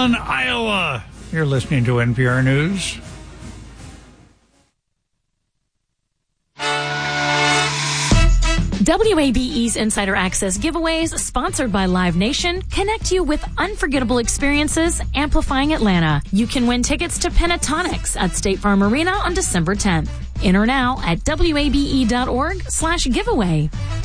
Milan, Iowa. You're listening to NPR News. WABE's Insider Access giveaways, sponsored by Live Nation, connect you with unforgettable experiences amplifying Atlanta. You can win tickets to Pentatonics at State Farm Arena on December 10th. Enter now at wabe.org/giveaway.